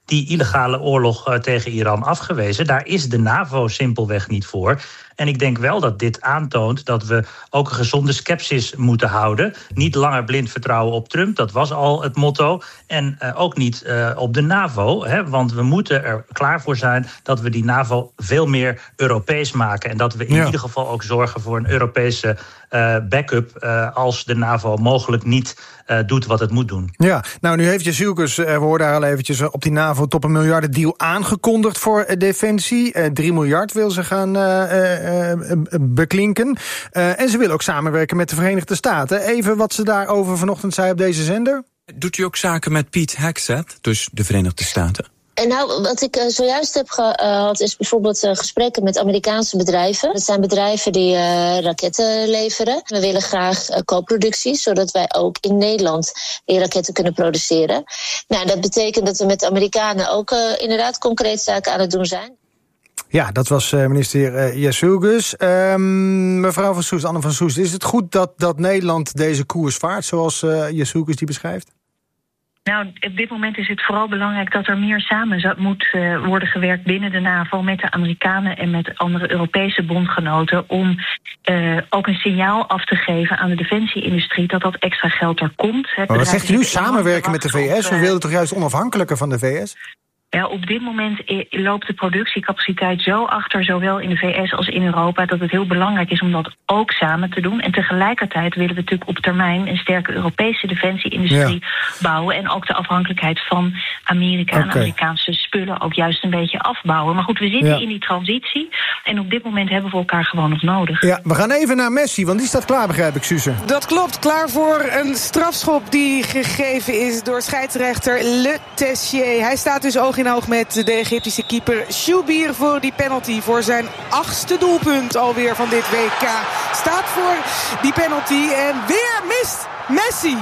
die illegale oorlog uh, tegen Iran afgewezen. Daar is de NAVO simpelweg niet voor. En ik denk wel dat dit aantoont dat we ook een gezonde scepsis moeten houden. Niet langer blind vertrouwen op Trump, dat was al het motto. En uh, ook niet uh, op de NAVO, hè, want we moeten er klaar voor zijn dat we die NAVO veel meer Europees maken. En dat we in ja. ieder geval ook zorgen voor een Europese uh, backup uh, als de NAVO mogelijk niet uh, doet wat het moet doen. Ja, nou nu heeft Jezielkus, uh, we hoorden al eventjes op die NAVO-top een miljardendeal aangekondigd voor uh, Defensie. Uh, drie miljard wil ze gaan uh, uh, beklinken. Uh, en ze wil ook samenwerken met de Verenigde Staten. Even wat ze daarover vanochtend zei op deze zender. Doet u ook zaken met Pete Hegseth, dus de Verenigde Staten? En nou, wat ik uh, zojuist heb gehad is bijvoorbeeld uh, gesprekken met Amerikaanse bedrijven. Dat zijn bedrijven die uh, raketten leveren. We willen graag uh, co-productie, zodat wij ook in Nederland die raketten kunnen produceren. Nou, dat betekent dat we met de Amerikanen ook uh, inderdaad concreet zaken aan het doen zijn. Ja, dat was uh, minister uh, Jezielkus. Um, mevrouw van Soest, Anne van Soest, is het goed dat, dat Nederland deze koers vaart, zoals uh, Jezielkus die beschrijft? Nou, op dit moment is het vooral belangrijk dat er meer samen moet uh, worden gewerkt binnen de NAVO met de Amerikanen en met andere Europese bondgenoten om uh, ook een signaal af te geven aan de defensieindustrie dat dat extra geld er komt. Maar wat zegt u nu? Samenwerken met de V S? We willen toch juist onafhankelijker van de V S? Ja, op dit moment loopt de productiecapaciteit zo achter, zowel in de V S als in Europa, dat het heel belangrijk is om dat ook samen te doen. En tegelijkertijd willen we natuurlijk op termijn een sterke Europese defensieindustrie ja. bouwen en ook de afhankelijkheid van Amerika okay. en Amerikaanse spullen ook juist een beetje afbouwen. Maar goed, we zitten ja. in die transitie en op dit moment hebben we elkaar gewoon nog nodig. Ja, we gaan even naar Messi, want die staat klaar, begrijp ik, Suze. Dat klopt, klaar voor een strafschop die gegeven is door scheidsrechter Le Tessier. Hij staat dus oog in oog met de Egyptische keeper Choubir voor die penalty. Voor zijn achtste doelpunt alweer van dit W K. Staat voor die penalty en weer mist Messi.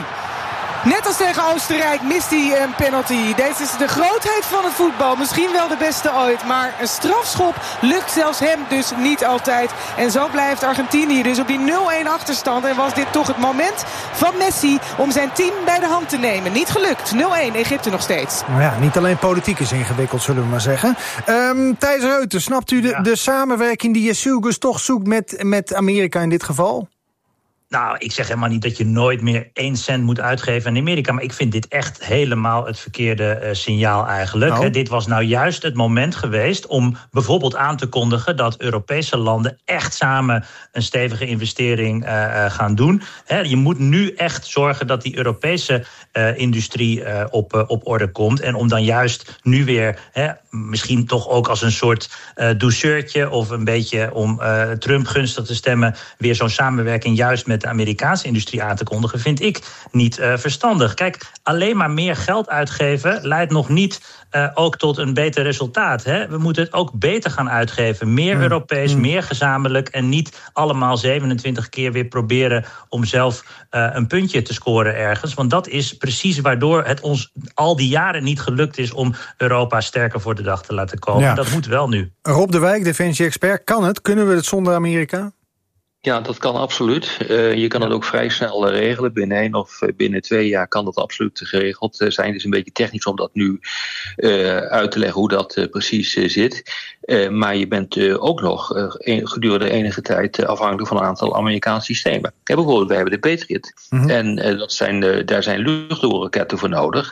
Net als tegen Oostenrijk mist hij een penalty. Deze is de grootheid van het voetbal. Misschien wel de beste ooit. Maar een strafschop lukt zelfs hem dus niet altijd. En zo blijft Argentinië dus op die nul-een achterstand. En was dit toch het moment van Messi om zijn team bij de hand te nemen. Niet gelukt. nul-een Egypte nog steeds. Nou ja, niet alleen politiek is ingewikkeld, zullen we maar zeggen. Um, Thijs Reuten, snapt u de, ja. de samenwerking die Jezielkus toch zoekt met, met Amerika in dit geval? Nou, ik zeg helemaal niet dat je nooit meer één cent moet uitgeven aan Amerika. Maar ik vind dit echt helemaal het verkeerde uh, signaal eigenlijk. Oh. He, dit was nou juist het moment geweest om bijvoorbeeld aan te kondigen dat Europese landen echt samen een stevige investering uh, uh, gaan doen. He, je moet nu echt zorgen dat die Europese uh, industrie uh, op, uh, op orde komt. En om dan juist nu weer, he, misschien toch ook als een soort uh, douceurtje of een beetje om uh, Trump gunstig te stemmen, weer zo'n samenwerking juist met de Amerikaanse industrie aan te kondigen, vind ik niet uh, verstandig. Kijk, alleen maar meer geld uitgeven leidt nog niet uh, ook tot een beter resultaat. Hè? We moeten het ook beter gaan uitgeven. Meer mm. Europees, mm. meer gezamenlijk en niet allemaal zevenentwintig keer weer proberen om zelf uh, een puntje te scoren ergens. Want dat is precies waardoor het ons al die jaren niet gelukt is om Europa sterker voor de dag te laten komen. Ja. Dat moet wel nu. Rob de Wijk, defensie-expert, kan het? Kunnen we het zonder Amerika? Ja, dat kan absoluut. Uh, je kan het ook vrij snel uh, regelen. Binnen één of uh, binnen twee jaar kan dat absoluut geregeld uh, zijn. Het is een beetje technisch om dat nu uh, uit te leggen hoe dat uh, precies uh, zit. Uh, maar je bent uh, ook nog uh, een, gedurende enige tijd uh, afhankelijk van een aantal Amerikaanse systemen. Ja, bijvoorbeeld, wij hebben de Patriot. Mm-hmm. En uh, dat zijn, uh, daar zijn luchtdoelraketten voor nodig.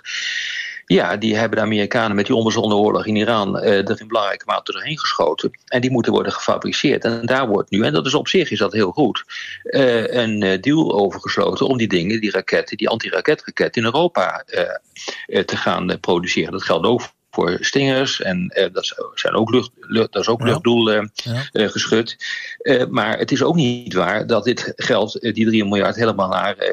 Ja, die hebben de Amerikanen met die onbezonnen oorlog in Iran uh, er in belangrijke mate doorheen geschoten. En die moeten worden gefabriceerd. En daar wordt nu, en dat is op zich is dat heel goed, uh, een uh, deal over gesloten om die dingen, die raketten, die anti-raketraketten in Europa uh, uh, te gaan uh, produceren. Dat geldt ook voor Stingers en uh, dat, zijn ook lucht, lucht, dat is ook ja. luchtdoel uh, ja. uh, geschud. Uh, maar het is ook niet waar dat dit geld, uh, die drie miljard, helemaal naar uh,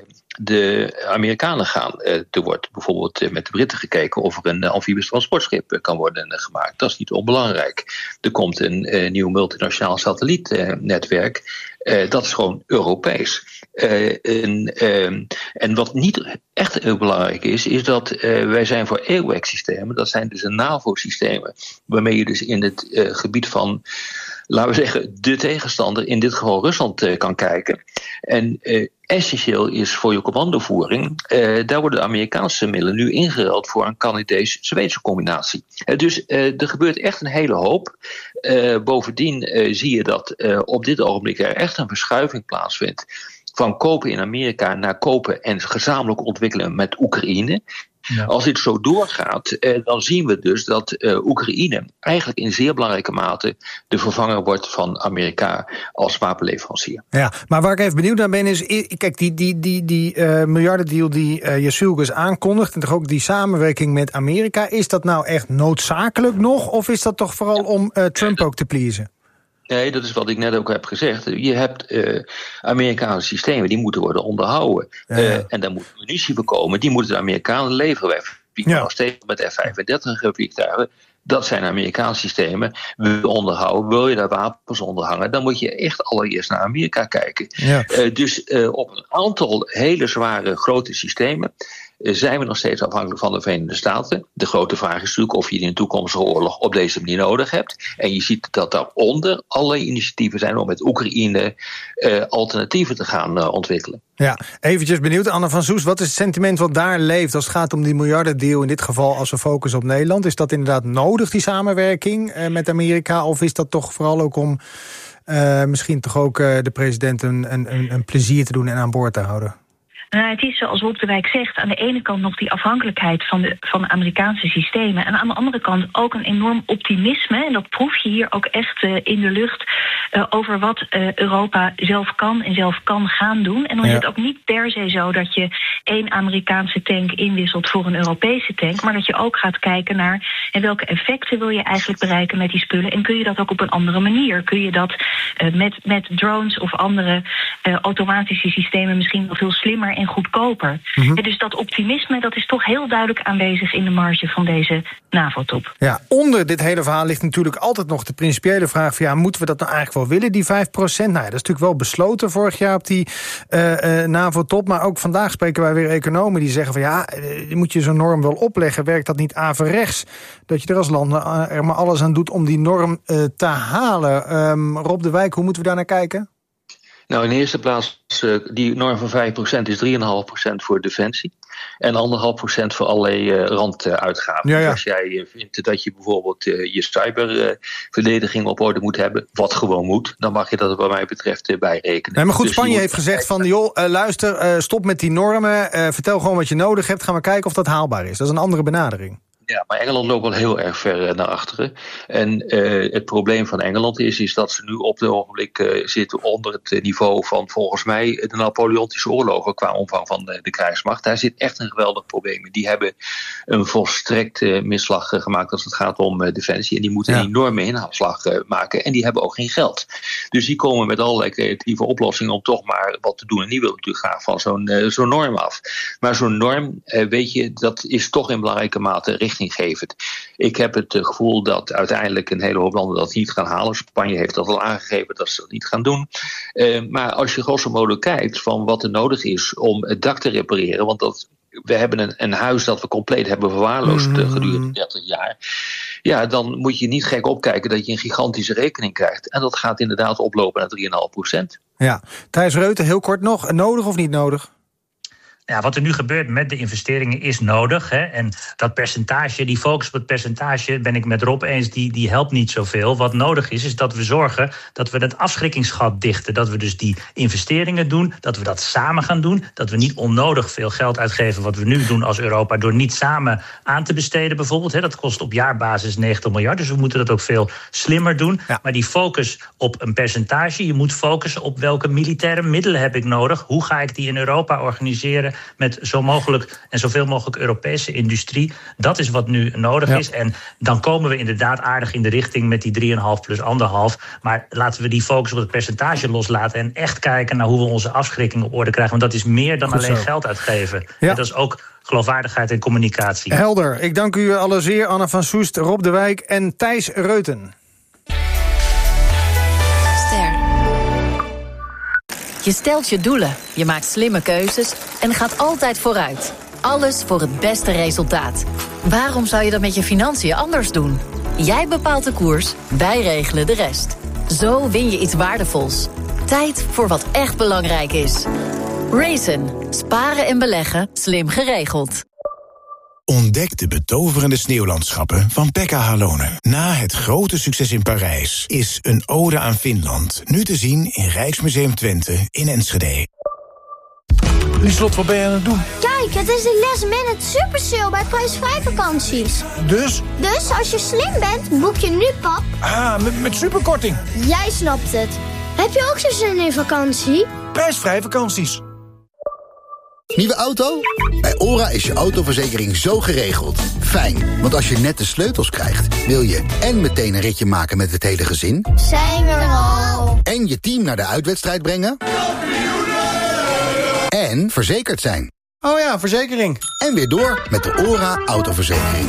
de Amerikanen gaan. Uh, er wordt bijvoorbeeld uh, met de Britten gekeken of er een uh, amfibisch transportschip uh, kan worden uh, gemaakt. Dat is niet onbelangrijk. Er komt een uh, nieuw multinationaal satellietnetwerk. Uh, uh, dat is gewoon Europees. Uh, en, uh, en wat niet echt heel belangrijk is, is dat uh, wij zijn voor AWACS-systemen. Dat zijn dus een NAVO-systemen waarmee je dus in het uh, gebied van laten we zeggen, de tegenstander, in dit geval Rusland, uh, kan kijken. En uh, essentieel is voor je commandovoering, uh, daar worden de Amerikaanse middelen nu ingeruild voor een Canadees-Zweedse combinatie. Uh, dus uh, er gebeurt echt een hele hoop. Uh, bovendien uh, zie je dat uh, op dit ogenblik er echt een verschuiving plaatsvindt van kopen in Amerika naar kopen en gezamenlijk ontwikkelen met Oekraïne. Ja. Als dit zo doorgaat, eh, dan zien we dus dat eh, Oekraïne eigenlijk in zeer belangrijke mate de vervanger wordt van Amerika als wapenleverancier. Ja, maar waar ik even benieuwd naar ben is, kijk, die, die, die, die uh, miljardendeal die uh, Jasulgas aankondigt en toch ook die samenwerking met Amerika, is dat nou echt noodzakelijk nog, of is dat toch vooral om uh, Trump ook te pleasen? Nee, dat is wat ik net ook heb gezegd. Je hebt uh, Amerikaanse systemen, die moeten worden onderhouden. Ja, ja. Uh, en daar moet munitie voor komen. Die moeten de Amerikanen leveren. Wij vliegen ja. nog steeds met F vijfendertig vliegtuigen. Dat zijn Amerikaanse systemen. Wil je onderhouden, wil je daar wapens onder hangen, dan moet je echt allereerst naar Amerika kijken. Ja. Uh, dus uh, op een aantal hele zware grote systemen zijn we nog steeds afhankelijk van de Verenigde Staten. De grote vraag is natuurlijk of je in een toekomstige oorlog op deze manier nodig hebt. En je ziet dat daaronder allerlei initiatieven zijn om met Oekraïne uh, alternatieven te gaan uh, ontwikkelen. Ja, eventjes benieuwd, Anne van Soest, wat is het sentiment wat daar leeft als het gaat om die miljardendeal, in dit geval als we focussen op Nederland? Is dat inderdaad nodig, die samenwerking uh, met Amerika, of is dat toch vooral ook om uh, misschien toch ook uh, de president een, een, een plezier te doen en aan boord te houden? Nou, het is zoals Rob de Wijk zegt, aan de ene kant nog die afhankelijkheid van de, van de Amerikaanse systemen. En aan de andere kant ook een enorm optimisme. En dat proef je hier ook echt uh, in de lucht uh, over wat uh, Europa zelf kan en zelf kan gaan doen. En dan ja. is het ook niet per se zo dat je één Amerikaanse tank inwisselt voor een Europese tank. Maar dat je ook gaat kijken naar en welke effecten wil je eigenlijk bereiken met die spullen. En kun je dat ook op een andere manier? Kun je dat uh, met, met drones of andere uh, automatische systemen misschien wel veel slimmer en goedkoper. Mm-hmm. Dus dat optimisme, dat is toch heel duidelijk aanwezig in de marge van deze NAVO-top. Ja, onder dit hele verhaal ligt natuurlijk altijd nog de principiële vraag van ja, moeten we dat nou eigenlijk wel willen, die vijf procent? Nou ja, dat is natuurlijk wel besloten vorig jaar op die uh, uh, NAVO-top, maar ook vandaag spreken wij weer economen die zeggen van ja, uh, moet je zo'n norm wel opleggen, werkt dat niet averechts? Dat je er als land uh, er maar alles aan doet om die norm uh, te halen. Um, Rob de Wijk, hoe moeten we daar naar kijken? Nou, in de eerste plaats, uh, die norm van vijf procent is drie komma vijf procent voor defensie. En anderhalf procent procent voor allerlei uh, randuitgaven. Ja, ja. Dus als jij uh, vindt dat je bijvoorbeeld uh, je cyberverdediging uh, op orde moet hebben, wat gewoon moet, dan mag je dat wat mij betreft uh, bijrekenen. Nee, maar goed, dus Spanje heeft gezegd van, joh, uh, luister, uh, stop met die normen, uh, vertel gewoon wat je nodig hebt, gaan we kijken of dat haalbaar is. Dat is een andere benadering. Ja, maar Engeland loopt wel heel erg ver naar achteren. En uh, het probleem van Engeland is, is dat ze nu op het ogenblik uh, zitten onder het niveau van volgens mij de Napoleontische oorlogen qua omvang van de, de krijgsmacht. Daar zit echt een geweldig probleem in. Die hebben een volstrekt uh, misslag uh, gemaakt als het gaat om uh, defensie. En die moeten ja. een enorme inhaalslag uh, maken. En die hebben ook geen geld. Dus die komen met allerlei creatieve oplossingen om toch maar wat te doen. En die willen natuurlijk graag van zo'n, uh, zo'n norm af. Maar zo'n norm, uh, weet je, dat is toch in belangrijke mate richting geeft. Ik heb het gevoel dat uiteindelijk een hele hoop landen dat niet gaan halen. Spanje heeft dat al aangegeven dat ze dat niet gaan doen. Uh, maar als je grosso modo kijkt van wat er nodig is om het dak te repareren, want dat, we hebben een, een huis dat we compleet hebben verwaarloosd mm. gedurende dertig jaar. Ja, dan moet je niet gek opkijken dat je een gigantische rekening krijgt. En dat gaat inderdaad oplopen naar drie komma vijf procent. Ja, Thijs Reuten, heel kort nog. Nodig of niet nodig? Ja, wat er nu gebeurt met de investeringen is nodig. Hè? En dat percentage, die focus op het percentage, ben ik met Rob eens, die, die helpt niet zoveel. Wat nodig is, is dat we zorgen dat we het afschrikkingsgat dichten. Dat we dus die investeringen doen, dat we dat samen gaan doen. Dat we niet onnodig veel geld uitgeven wat we nu doen als Europa, door niet samen aan te besteden bijvoorbeeld. Hè? Dat kost op jaarbasis negentig miljard, dus we moeten dat ook veel slimmer doen. Ja. Maar die focus op een percentage, je moet focussen op welke militaire middelen heb ik nodig. Hoe ga ik die in Europa organiseren met zo mogelijk en zoveel mogelijk Europese industrie. Dat is wat nu nodig ja. is. En dan komen we inderdaad aardig in de richting met die drie komma vijf plus anderhalf. Maar laten we die focus op het percentage loslaten en echt kijken naar hoe we onze afschrikking op orde krijgen. Want dat is meer dan Goed alleen zo. geld uitgeven. Ja. En dat is ook geloofwaardigheid en communicatie. Helder. Ik dank u allen zeer, Anne van Soest, Rob de Wijk en Thijs Reuten. Je stelt je doelen, je maakt slimme keuzes en gaat altijd vooruit. Alles voor het beste resultaat. Waarom zou je dat met je financiën anders doen? Jij bepaalt de koers, wij regelen de rest. Zo win je iets waardevols. Tijd voor wat echt belangrijk is. Raisin. Sparen en beleggen. Slim geregeld. Ontdek de betoverende sneeuwlandschappen van Pekka Halonen. Na het grote succes in Parijs is Een ode aan Finland nu te zien in Rijksmuseum Twente in Enschede. Lieslot, wat ben je aan het doen? Kijk, het is de last minute super sale bij prijsvrij vakanties. Dus? Dus als je slim bent, boek je nu, pap. Ah, met, met superkorting. Jij snapt het. Heb je ook zo'n zin in vakantie? Prijsvrij vakanties. Nieuwe auto? Bij OHRA is je autoverzekering zo geregeld. Fijn, want als je net de sleutels krijgt, wil je en meteen een ritje maken met het hele gezin. Zijn we er al? En je team naar de uitwedstrijd brengen. En verzekerd zijn. Oh ja, verzekering. En weer door met de OHRA autoverzekering.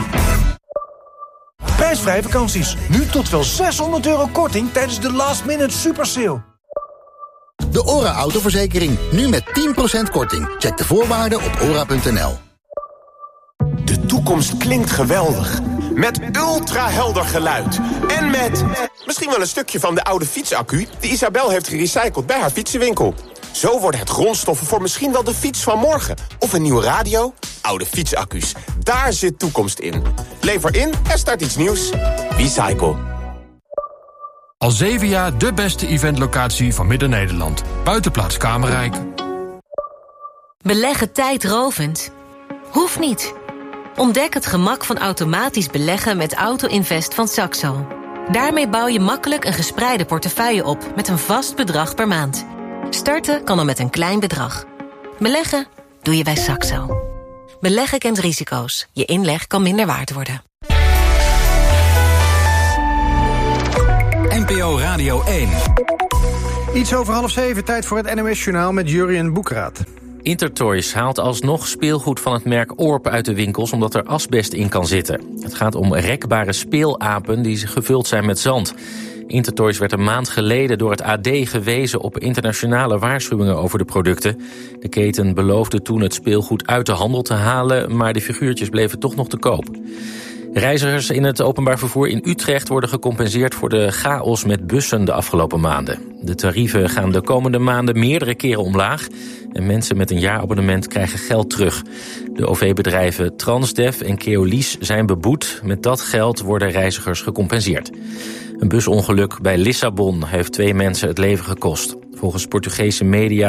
Prijsvrij vakanties. Nu tot wel zeshonderd euro korting tijdens de last minute super sale. De OHRA autoverzekering. Nu met tien procent korting. Check de voorwaarden op ora punt n l. De toekomst klinkt geweldig. Met ultrahelder geluid. En met misschien wel een stukje van de oude fietsaccu die Isabel heeft gerecycled bij haar fietsenwinkel. Zo worden het grondstoffen voor misschien wel de fiets van morgen. Of een nieuwe radio. Oude fietsaccu's. Daar zit toekomst in. Lever in en start iets nieuws. Recycle. Al zeven jaar de beste eventlocatie van Midden-Nederland. Buitenplaats Kamerrijk. Beleggen tijdrovend? Hoeft niet. Ontdek het gemak van automatisch beleggen met Auto-Invest van Saxo. Daarmee bouw je makkelijk een gespreide portefeuille op met een vast bedrag per maand. Starten kan al met een klein bedrag. Beleggen doe je bij Saxo. Beleggen kent risico's. Je inleg kan minder waard worden. N P O Radio één. Iets over half zeven, tijd voor het N O S-journaal met Jurjen Boekraat. Intertoys haalt alsnog speelgoed van het merk Orp uit de winkels omdat er asbest in kan zitten. Het gaat om rekbare speelapen die gevuld zijn met zand. Intertoys werd een maand geleden door het A D gewezen op internationale waarschuwingen over de producten. De keten beloofde toen het speelgoed uit de handel te halen, maar de figuurtjes bleven toch nog te koop. Reizigers in het openbaar vervoer in Utrecht worden gecompenseerd voor de chaos met bussen de afgelopen maanden. De tarieven gaan de komende maanden meerdere keren omlaag en mensen met een jaarabonnement krijgen geld terug. De O V-bedrijven Transdev en Keolis zijn beboet. Met dat geld worden reizigers gecompenseerd. Een busongeluk bij Lissabon heeft twee mensen het leven gekost. Volgens Portugese media